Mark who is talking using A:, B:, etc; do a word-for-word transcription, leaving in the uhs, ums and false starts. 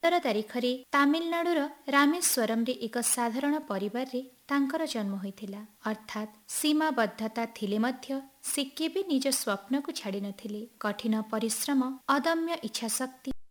A: ସତର ତାରିଖରେ ତାମିଲନାଡୁର ରାମେଶ୍ୱରମରେ ଏକ ସାଧାରଣ ପରିବାରରେ ତାଙ୍କର ଜନ୍ମ ହୋଇଥିଲା। ଅର୍ଥାତ୍ ସୀମାବଦ୍ଧତା ଥିଲେ ମଧ୍ୟ ସେ କେବେ ନିଜ ସ୍ୱପ୍ନକୁ ଛାଡ଼ି ନଥିଲେ। କଠିନ ପରିଶ୍ରମ, ଅଦମ୍ୟ ଇଚ୍ଛାଶକ୍ତି